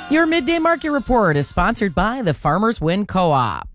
Your Midday Market Report is sponsored by the Farmers Win Co-op.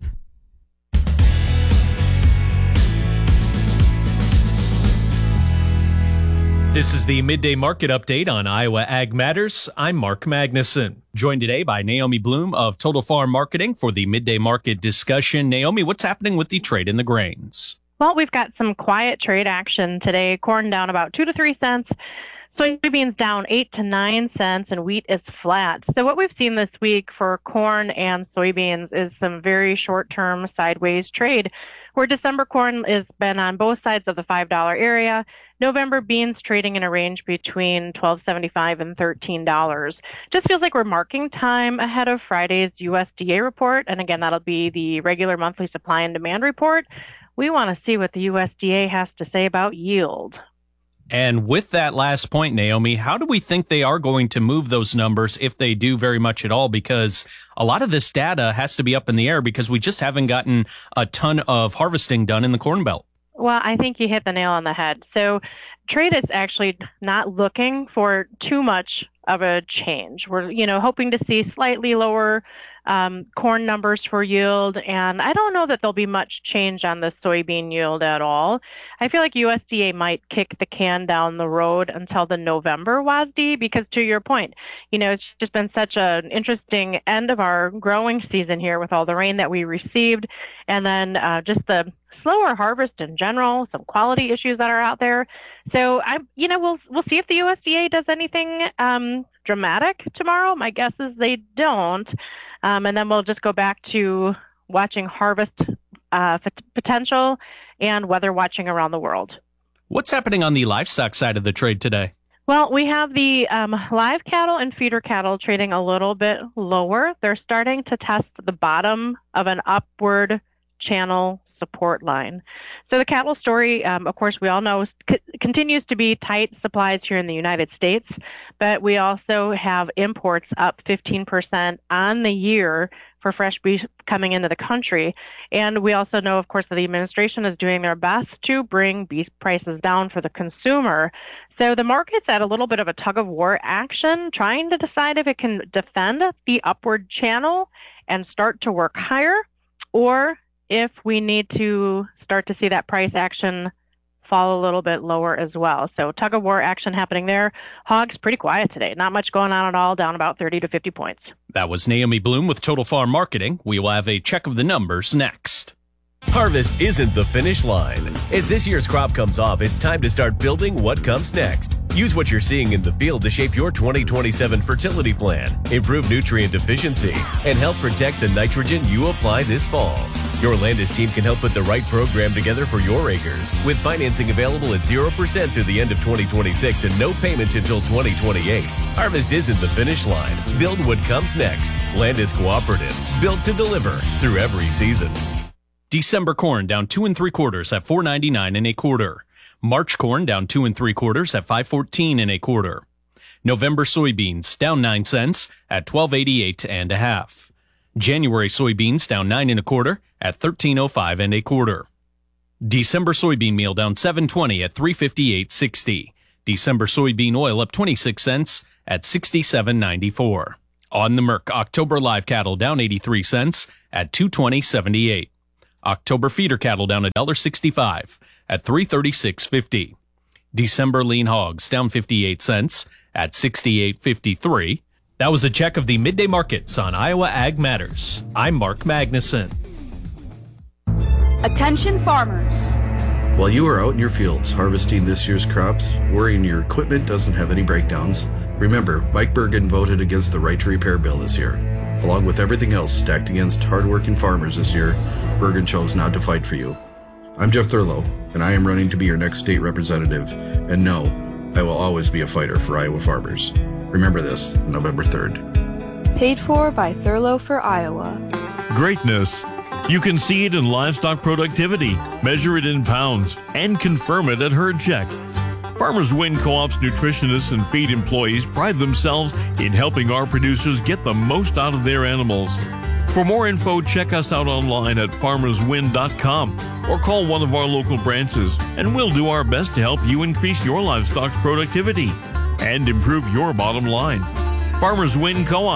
This is the Midday Market Update on Iowa Ag Matters. I'm Mark Magnuson, joined today by Naomi Bloom of Total Farm Marketing for the Midday Market discussion. Naomi, what's happening with the trade in the grains? Well, we've got some quiet trade action today. Corn down about 2 to 3 cents. Soybeans down 8 to 9 cents, and wheat is flat. So what we've seen this week for corn and soybeans is some very short-term sideways trade, where December corn has been on both sides of the $5 area. November beans trading in a range between $12.75 and $13. Just feels like we're marking time ahead of Friday's USDA report. And again, that'll be the regular monthly supply and demand report. We want to see what the USDA has to say about yield. And with that last point, Naomi, how do we think they are going to move those numbers if they do very much at all? Because a lot of this data has to be up in the air because we just haven't gotten a ton of harvesting done in the Corn Belt. Well, I think you hit the nail on the head. So trade is actually not looking for too much of a change. We're, hoping to see slightly lower corn numbers for yield, and I don't know that there'll be much change on the soybean yield at all. I feel like USDA might kick the can down the road until the November WASDE, because to your point, it's just been such an interesting end of our growing season here with all the rain that we received, and then just the slower harvest in general, some quality issues that are out there. So we'll see if the USDA does anything dramatic tomorrow. My guess is they don't. And then we'll just go back to watching harvest potential and weather watching around the world. What's happening on the livestock side of the trade today? Well, we have the live cattle and feeder cattle trading a little bit lower. They're starting to test the bottom of an upward channel support line. So the cattle story, of course, we all know continues to be tight supplies here in the United States, but we also have imports up 15% on the year for fresh beef coming into the country. And we also know, of course, that the administration is doing their best to bring beef prices down for the consumer. So the market's at a little bit of a tug-of-war action, trying to decide if it can defend the upward channel and start to work higher, or if we need to start to see that price action fall a little bit lower as well. So tug-of-war action happening there. Hogs pretty quiet today. Not much going on at all, down about 30 to 50 points. That was Naomi Bloom with Total Farm Marketing. We will have a check of the numbers next. Harvest isn't the finish line. As this year's crop comes off, it's time to start building what comes next. Use what you're seeing in the field to shape your 2027 fertility plan, improve nutrient efficiency, and help protect the nitrogen you apply this fall. Your Landis team can help put the right program together for your acres, with financing available at 0% through the end of 2026 and no payments until 2028. Harvest isn't the finish line. Build what comes next. Landis Cooperative, built to deliver through every season. December corn down 2 3/4 at $4.99 1/4. March corn down 2 3/4 at $5.14 1/4. November soybeans down 9 cents at $12.88 1/2. January soybeans down 9 1/4 at $13.05 1/4. December soybean meal down 7.20 at $3.5860. December soybean oil up 26 cents at $67.94. On the Merc, October live cattle down 83 cents at $220.78. October feeder cattle down $1.65 at $336.50. December lean hogs down 58 cents at $68.53. That was a check of the midday markets on Iowa Ag Matters. I'm Mark Magnuson. Attention farmers. While you are out in your fields harvesting this year's crops, worrying your equipment doesn't have any breakdowns, remember, Mike Bergen voted against the right to repair bill this year. Along with everything else stacked against hardworking farmers this year, Bergen chose not to fight for you. I'm Jeff Thurlow, and I am running to be your next state representative. And no, I will always be a fighter for Iowa farmers. Remember this, November 3rd. Paid for by Thurlow for Iowa. Greatness. You can see it in livestock productivity, measure it in pounds, and confirm it at Herd Check. Farmers Win Co-op's nutritionists and feed employees pride themselves in helping our producers get the most out of their animals. For more info, check us out online at farmerswin.com or call one of our local branches, and we'll do our best to help you increase your livestock's productivity and improve your bottom line. Farmers Win Co-op,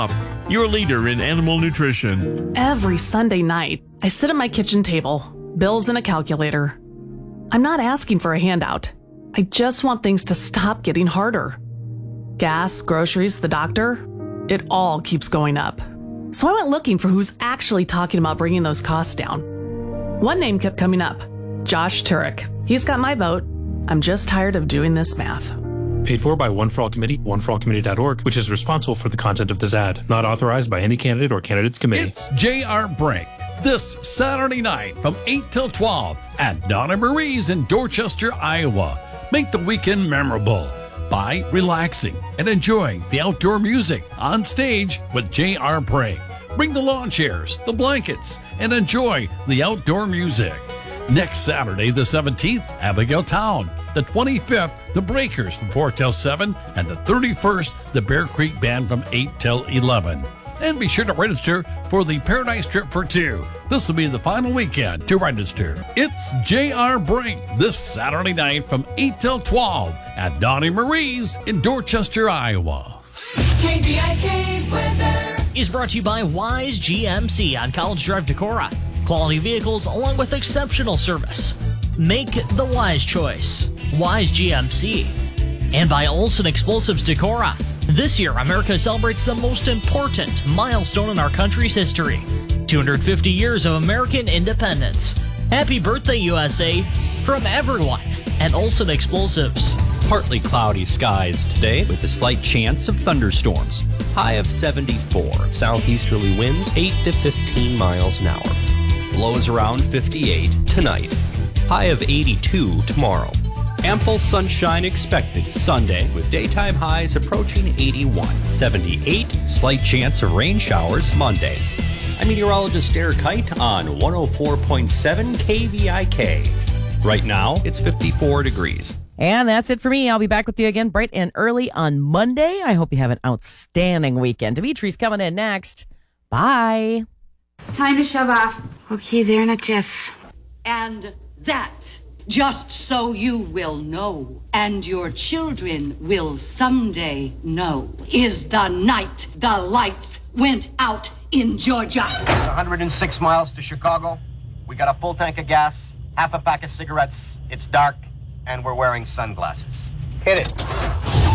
your leader in animal nutrition. Every Sunday night, I sit at my kitchen table, bills and a calculator. I'm not asking for a handout. I just want things to stop getting harder. Gas, groceries, the doctor, it all keeps going up. So I went looking for who's actually talking about bringing those costs down. One name kept coming up, Josh Turek. He's got my vote. I'm just tired of doing this math. Paid for by One for All Committee, oneforallcommittee.org, which is responsible for the content of this ad. Not authorized by any candidate or candidates committee. It's J.R. Brink this Saturday night from 8 till 12 at Donna Marie's in Dorchester, Iowa. Make the weekend memorable by relaxing and enjoying the outdoor music on stage with J.R. Brink. Bring the lawn chairs, the blankets, and enjoy the outdoor music. Next Saturday, the 17th, Abigail Town. The 25th, the Breakers from 4 till 7. And the 31st, the Bear Creek Band from 8 till 11. And be sure to register for the Paradise Trip for 2. This will be the final weekend to register. It's J.R. Brink this Saturday night from 8 till 12 at Donnie Marie's in Dorchester, Iowa. KVIK weather is brought to you by Wise GMC on College Drive, Decorah. Quality vehicles along with exceptional service. Make the wise choice. Wise GMC. And by Olson Explosives Decorah. This year, America celebrates the most important milestone in our country's history. 250 years of American independence. Happy birthday, USA, from everyone at Olson Explosives. Partly cloudy skies today with a slight chance of thunderstorms. High of 74. Southeasterly winds 8 to 15 miles an hour. Lows around 58 tonight. High of 82 tomorrow. Ample sunshine expected Sunday with daytime highs approaching 81. 78, slight chance of rain showers Monday. I'm meteorologist Derek Kite on 104.7 KVIK. Right now, it's 54 degrees. And that's it for me. I'll be back with you again bright and early on Monday. I hope you have an outstanding weekend. Dimitri's coming in next. Bye. Time to shove off. Okay, there in a jiff. And that, just so you will know, and your children will someday know, is the night the lights went out in Georgia. It's 106 miles to Chicago. We got a full tank of gas, half a pack of cigarettes. It's dark, and we're wearing sunglasses. Hit it.